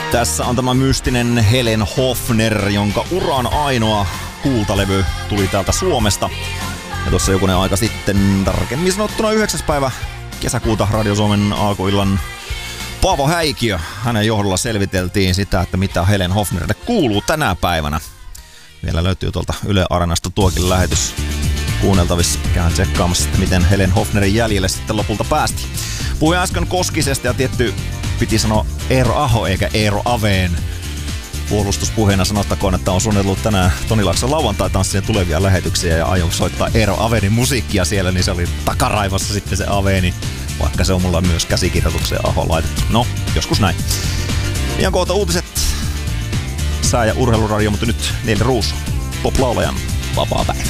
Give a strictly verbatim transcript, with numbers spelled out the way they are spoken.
Tässä on tämä mystinen Helen Hofner, jonka uran ainoa kultalevy tuli täältä Suomesta. Ja tuossa jokunen aika sitten, tarkemmin sanottuna yhdeksäs päivä kesäkuuta Radio Suomen alkuillan Paavo Häikiö. Hänen johdolla selviteltiin sitä, että mitä Helen Hofnerille kuuluu tänä päivänä. Vielä löytyy tuolta Yle Areenasta tuokin lähetys kuunneltavissa. Käyn tsekkaamassa, että miten Helen Hofnerin jäljelle sitten lopulta päästi. Puhuin äsken Koskisesta ja tietty piti sanoa Eero Aho eikä Eero Aveen. Puolustuspuheena sanottakoon, että on suunnitellut tänään Toni Laakson lauantai-tanssien tulevia lähetyksiä ja aion soittaa Eero Aveenin musiikkia siellä, niin se oli takaraivassa sitten se Aveeni, vaikka se on mulla myös käsikirjoitukseen Aho laitettu. No, joskus näin. Ihan kohta uutiset, sää- ja urheiluradio, mutta nyt Neili Ruusu, pop-laulajan vapaa päivä.